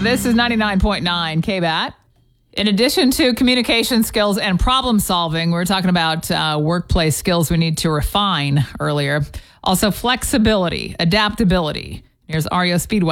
This is 99.9 KBAT. In addition to communication skills and problem solving, we're talking about workplace skills we need to refine earlier. Also, flexibility, adaptability. Here's REO Speedway.